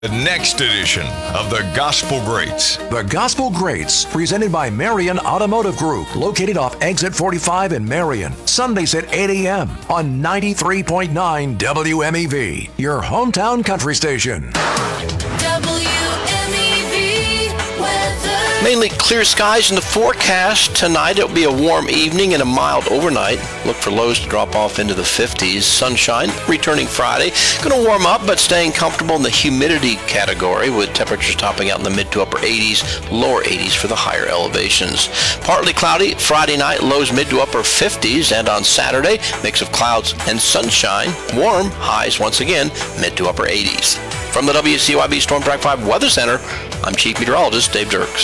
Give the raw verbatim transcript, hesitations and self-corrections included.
The next edition of the Gospel Greats. The Gospel Greats, presented by Marion Automotive Group, located off Exit forty-five in Marion. Sundays at eight a.m. on ninety-three point nine W M E V, your hometown country station. W M E V weather. Mainly clear skies in the forecast. Tonight it will be a warm evening and a mild overnight. Look for lows to drop off into the fifties. Sunshine returning Friday. Going to warm up but staying comfortable in the humidity category with temperatures topping out in the mid to upper eighties, lower eighties for the higher elevations. Partly cloudy Friday night, lows mid to upper fifties, and on Saturday, mix of clouds and sunshine. Warm, highs once again mid to upper eighties. From the W C Y B Storm Track five Weather Center, I'm Chief Meteorologist Dave Dirks.